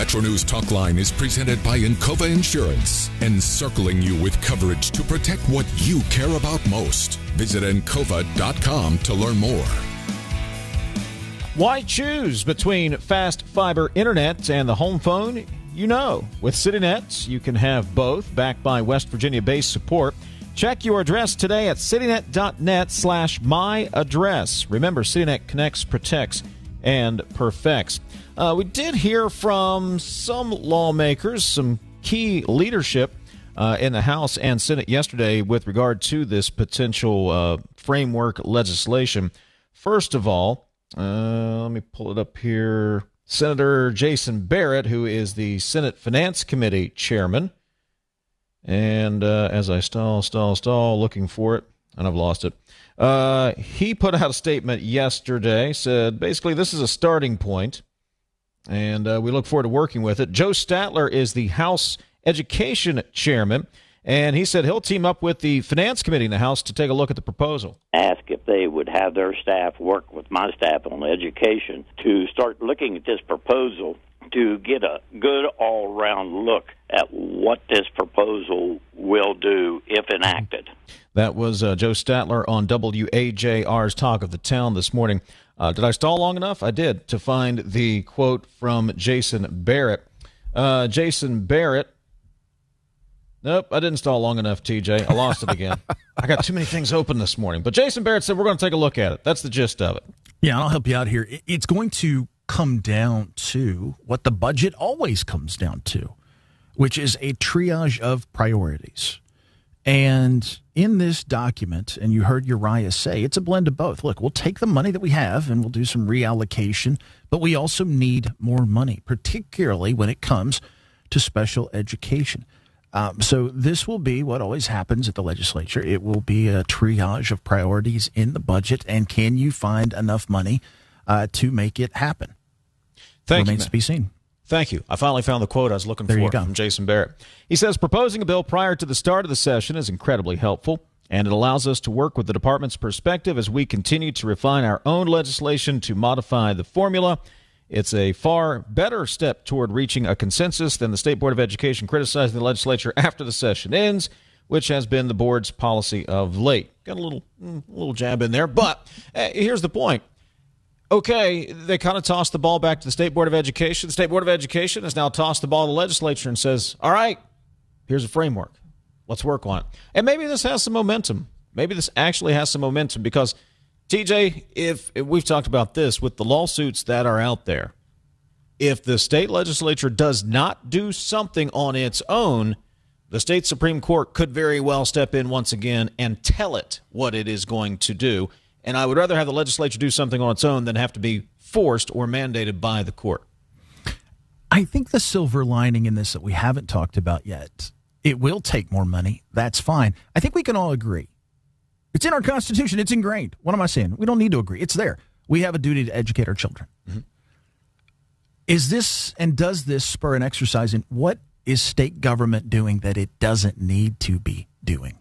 Metro News Talk Line is presented by Encova Insurance, encircling you with coverage to protect what you care about most. Visit Encova.com to learn more. Why choose between fast fiber internet and the home phone? You know, with CityNet, you can have both, backed by West Virginia-based support. Check your address today at citynet.net/myaddress. Remember, CityNet connects, protects, and perfects. We did hear from some lawmakers, some key leadership in the House and Senate yesterday with regard to this potential framework legislation. First of all, let me pull it up here. Senator Jason Barrett, who is the Senate Finance Committee chairman. And as I stall, looking for it, and I've lost it. He put out a statement yesterday, said basically this is a starting point, and we look forward to working with it. Joe Statler is the House Education Chairman, and he said he'll team up with the Finance Committee in the House to take a look at the proposal. Ask if they would have their staff work with my staff on education to start looking at this proposal to get a good all-round look at what this proposal will do if enacted. That was Joe Statler on WAJR's Talk of the Town this morning. Did I stall long enough? I did, to find the quote from Jason Barrett. Jason Barrett. Nope, I didn't stall long enough, TJ. I lost it again. I got too many things open this morning. But Jason Barrett said we're going to take a look at it. That's the gist of it. Yeah, I'll help you out here. It's going to come down to what the budget always comes down to, which is a triage of priorities. And in this document, and you heard Uriah say, it's a blend of both. Look, we'll take the money that we have and we'll do some reallocation, but we also need more money, particularly when it comes to special education. So this will be what always happens at the legislature. It will be a triage of priorities in the budget, and can you find enough money to make it happen? Remains to be seen. Thank you. I finally found the quote I was looking for from Jason Barrett. He says, proposing a bill prior to the start of the session is incredibly helpful, and it allows us to work with the department's perspective as we continue to refine our own legislation to modify the formula. It's a far better step toward reaching a consensus than the State Board of Education criticizing the legislature after the session ends, which has been the board's policy of late. Got a little jab in there, but here's the point. Okay, they kind of tossed the ball back to the State Board of Education. The State Board of Education has now tossed the ball to the legislature and says, all right, here's a framework. Let's work on it. And maybe this has some momentum. Maybe this actually has some momentum because, TJ, if we've talked about this with the lawsuits that are out there, if the state legislature does not do something on its own, the state Supreme Court could very well step in once again and tell it what it is going to do. And I would rather have the legislature do something on its own than have to be forced or mandated by the court. I think the silver lining in this that we haven't talked about yet, it will take more money. That's fine. I think we can all agree. It's in our Constitution. It's ingrained. What am I saying? We don't need to agree. It's there. We have a duty to educate our children. Mm-hmm. Is this and does this spur an exercise in what is state government doing that it doesn't need to be doing?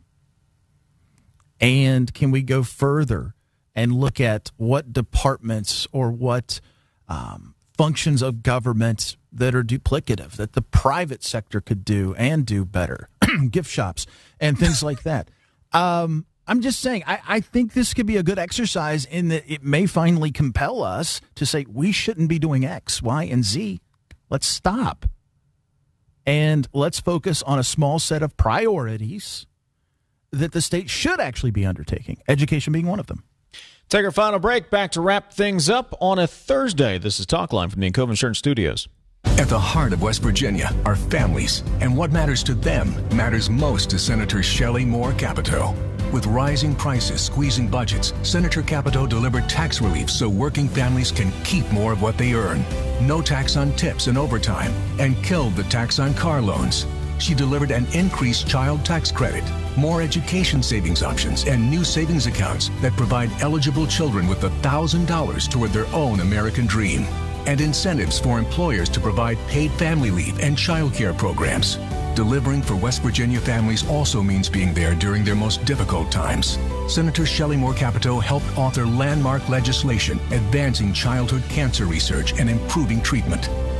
And can we go further and look at what departments or what functions of government that are duplicative, that the private sector could do and do better, gift shops and things like that. I'm just saying, I think this could be a good exercise in that it may finally compel us to say we shouldn't be doing X, Y, and Z. Let's stop. And let's focus on a small set of priorities that the state should actually be undertaking, education being one of them. Take our final break. Back to wrap things up on a Thursday. This is Talkline from the Encova Insurance Studios. At the heart of West Virginia are families, and what matters to them matters most to Senator Shelley Moore Capito. With rising prices squeezing budgets, Senator Capito delivered tax relief so working families can keep more of what they earn. No tax on tips and overtime, and killed the tax on car loans. She delivered an increased child tax credit, more education savings options, and new savings accounts that provide eligible children with $1,000 toward their own American dream, and incentives for employers to provide paid family leave and child care programs. Delivering for West Virginia families also means being there during their most difficult times. Senator Shelley Moore Capito helped author landmark legislation advancing childhood cancer research and improving treatment.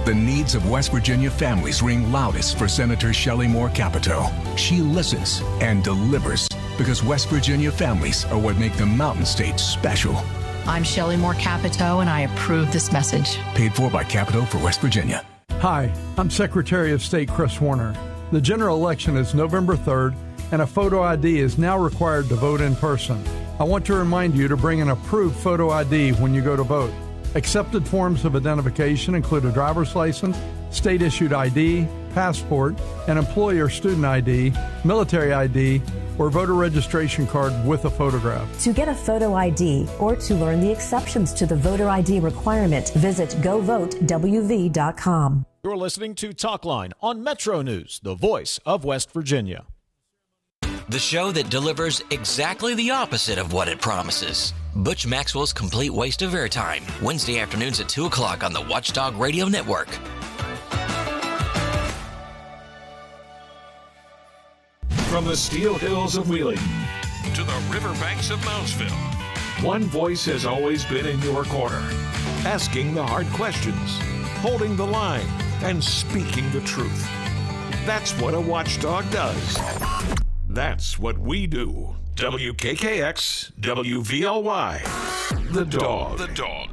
The needs of West Virginia families ring loudest for Senator Shelley Moore Capito. She listens and delivers because West Virginia families are what make the Mountain State special. I'm Shelley Moore Capito, and I approve this message. Paid for by Capito for West Virginia. Hi, I'm Secretary of State Chris Warner. The general election is November 3rd, and a photo ID is now required to vote in person. I want to remind you to bring an approved photo ID when you go to vote. Accepted forms of identification include a driver's license, state-issued ID, passport, an employee or student ID, military ID, or voter registration card with a photograph. To get a photo ID or to learn the exceptions to the voter ID requirement, visit govotewv.com. You're listening to Talkline on Metro News, the voice of West Virginia. The show that delivers exactly the opposite of what it promises. Butch Maxwell's Complete Waste of Airtime, Wednesday afternoons at 2 o'clock on the Watchdog Radio Network. From the Steel Hills of Wheeling to the riverbanks of Moundsville, one voice has always been in your corner, asking the hard questions, holding the line, and speaking the truth. That's what a watchdog does. That's what we do. WKKX, WVLY, The Dog. The Dog.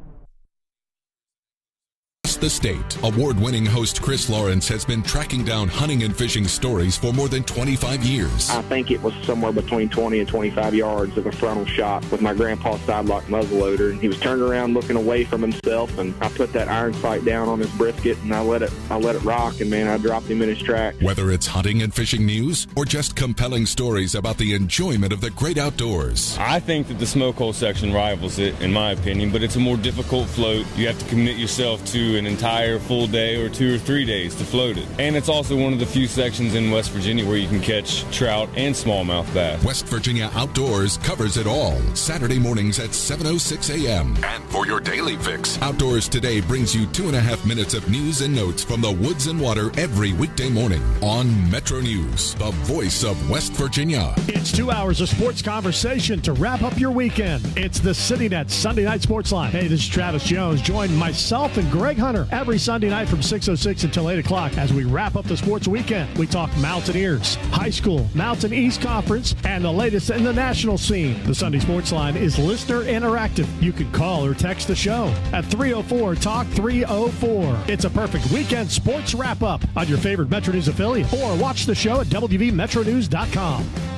The state. Award-winning host Chris Lawrence has been tracking down hunting and fishing stories for more than 25 years. I think it was somewhere between 20 and 25 yards of a frontal shot with my grandpa's sidelock muzzleloader. He was turned around looking away from himself, and I put that iron sight down on his brisket, and I let it rock, and man, I dropped him in his track. Whether it's hunting and fishing news or just compelling stories about the enjoyment of the great outdoors. I think that the smoke hole section rivals it, in my opinion, but it's a more difficult float. You have to commit yourself to an entire full day or 2 or 3 days to float it. And it's also one of the few sections in West Virginia where you can catch trout and smallmouth bass. West Virginia Outdoors covers it all. Saturday mornings at 7:06 a.m. And for your daily fix, Outdoors Today brings you 2.5 minutes of news and notes from the woods and water every weekday morning on Metro News, the voice of West Virginia. It's 2 hours of sports conversation to wrap up your weekend. It's the CityNet Sunday Night Sports Line. Hey, this is Travis Jones. Join myself and Greg Hunter every Sunday night from 6:06 until 8 o'clock as we wrap up the sports weekend. We talk Mountaineers, high school, Mountain East Conference, and the latest in the national scene. The Sunday Sports Line is listener interactive. You can call or text the show at 304-TALK-304. It's a perfect weekend sports wrap-up on your favorite Metro News affiliate, or watch the show at WVMetronews.com.